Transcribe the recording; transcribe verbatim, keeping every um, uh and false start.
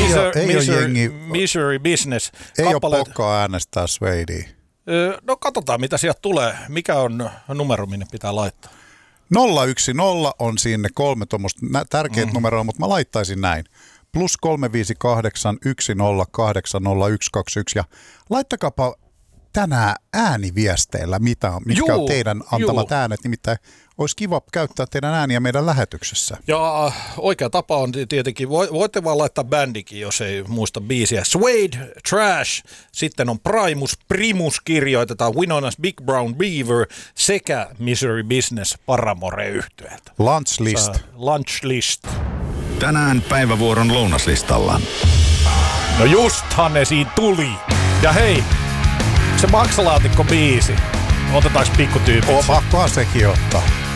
Miser, ei miser, ole jengi... Misery Business. Ei kappaleet. ole pokkaa äänestää Suedea. No katsotaan, mitä sieltä tulee. Mikä on numero, minne pitää laittaa? nolla yksi nolla on sinne kolme tuommoista tärkeitä mm. numeroa, mutta mä laittaisin näin. Plus kolme viisi kahdeksan yksi nolla kahdeksan nolla yksi kaksi yksi ja laittakaapa tänään ääniviesteillä, mitä on, mitkä juu, on teidän antamat juu. äänet, nimittäin olisi kiva käyttää teidän ääniä meidän lähetyksessä. Ja oikea tapa on tietenkin, voitte vaan laittaa bändikin, jos ei muista biisiä. Suede, Trash, sitten on Primus, Primus kirjoitetaan, Winona's Big Brown Beaver sekä Misery Business Paramore-yhtyeeltä. Lunch List. Lunch List. Tänään päivävuoron lounaslistalla. No justhan ne siinä tuli. Ja hei, se maksalaatikko biisi. Otetaanko pikkutyypit? Pakkoa sekin ottaa.